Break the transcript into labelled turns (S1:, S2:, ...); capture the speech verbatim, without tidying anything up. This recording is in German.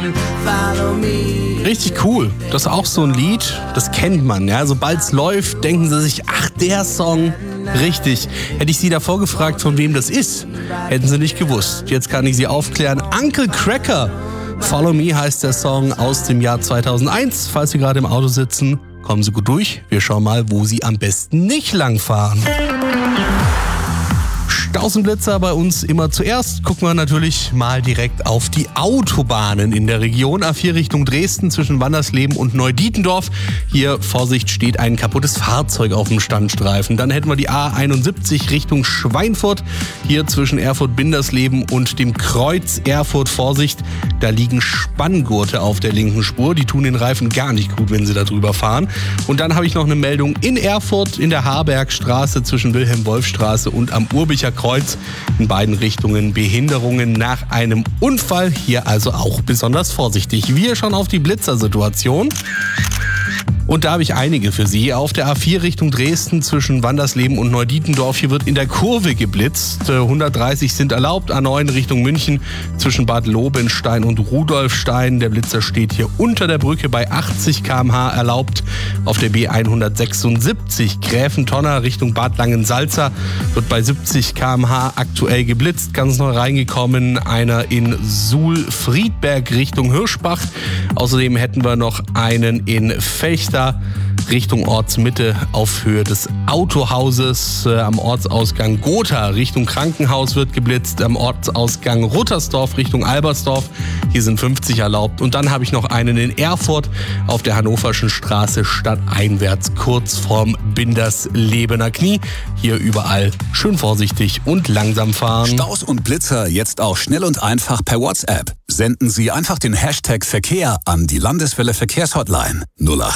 S1: Richtig cool. Das ist auch so ein Lied, das kennt man. Ja? Sobald es läuft, denken sie sich, ach, der Song. Richtig. Hätte ich Sie davor gefragt, von wem das ist, hätten Sie nicht gewusst. Jetzt kann ich Sie aufklären. Uncle Kracker. Follow Me heißt der Song aus dem Jahr zweitausendeins. Falls Sie gerade im Auto sitzen, kommen Sie gut durch. Wir schauen mal, wo Sie am besten nicht lang fahren. Stausenblitzer bei uns immer zuerst. Gucken wir natürlich mal direkt auf die Autobahnen in der Region. A vier Richtung Dresden zwischen Wandersleben und Neudietendorf. Hier, Vorsicht, steht ein kaputtes Fahrzeug auf dem Standstreifen. Dann hätten wir die A einundsiebzig Richtung Schweinfurt. Hier zwischen Erfurt-Bindersleben und dem Kreuz Erfurt. Vorsicht, da liegen Spanngurte auf der linken Spur. Die tun den Reifen gar nicht gut, wenn sie da drüber fahren. Und dann habe ich noch eine Meldung in Erfurt in der Harbergstraße zwischen Wilhelm-Wolf-Straße und am Urbicher Kreuz. In beiden Richtungen Behinderungen nach einem Unfall. Hier also auch besonders vorsichtig. Wir schauen auf die Blitzersituation. Und da habe ich einige für Sie. Auf der A vier Richtung Dresden zwischen Wandersleben und Neudietendorf. Hier wird in der Kurve geblitzt. hundertdreißig sind erlaubt. A neun Richtung München zwischen Bad Lobenstein und Rudolfstein. Der Blitzer steht hier unter der Brücke bei achtzig Kilometer pro Stunde erlaubt. Auf der B hundertsechsundsiebzig Gräfentonner Richtung Bad Langensalza wird bei siebzig Kilometer pro Stunde aktuell geblitzt. Ganz neu reingekommen einer in Suhl-Friedberg Richtung Hirschbach. Außerdem hätten wir noch einen in Fechter Richtung Ortsmitte auf Höhe des Autohauses. Äh, am Ortsausgang Gotha Richtung Krankenhaus wird geblitzt. Am Ortsausgang Ruttersdorf Richtung Albersdorf. Hier sind fünfzig erlaubt. Und dann habe ich noch einen in Erfurt auf der Hannoverschen Straße stadteinwärts kurz vorm Binderslebener Knie. Hier überall schön vorsichtig und langsam fahren.
S2: Staus und Blitzer jetzt auch schnell und einfach per WhatsApp. Senden Sie einfach den Hashtag Verkehr an die Landeswelle Verkehrshotline null acht